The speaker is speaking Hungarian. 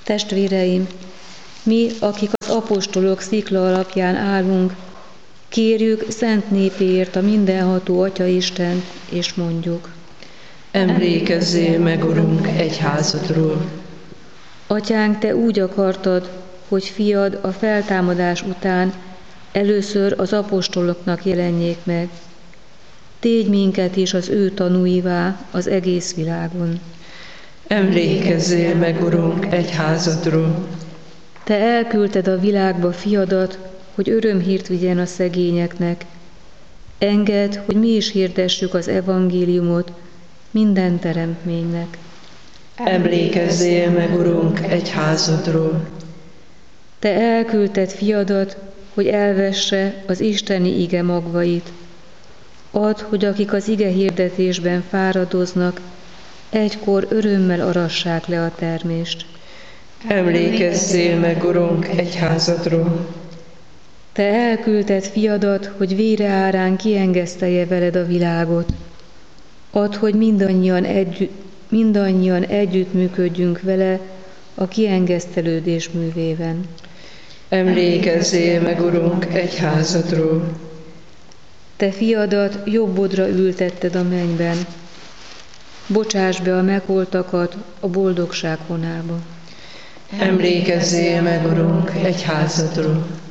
Testvéreim, mi, akik az apostolok szikla alapján állunk, kérjük szent népéért a mindenható Atyaistent, és mondjuk: Emlékezzél meg, Urunk, egyházadról. Atyánk, Te úgy akartad, hogy fiad a feltámadás után először az apostoloknak jelenjék meg. Tégy minket is az ő tanúivá az egész világon. Emlékezzél meg, Urunk, egyházadról. Te elküldted a világba fiadat, hogy örömhírt vigyen a szegényeknek. Engedd, hogy mi is hirdessük az evangéliumot minden teremtménynek. Emlékezzél meg, Urunk, egyházadról. Te elküldted fiadat, hogy elvesse az isteni ige magvait. Add, hogy akik az ige hirdetésben fáradoznak, egykor örömmel arassák le a termést. Emlékezzél meg, Urunk, egyházadról. Te elküldted fiadat, hogy vére árán kiengesztelje veled a világot. Add, hogy mindannyian együtt működjünk vele a kiengesztelődés művében. Emlékezzél meg, Urunk, egyházadról. Te fiadat jobbodra ültetted a mennyben. Bocsáss be a megholtakat a boldogság honába. Emlékezzél meg, Urunk, egyházadról.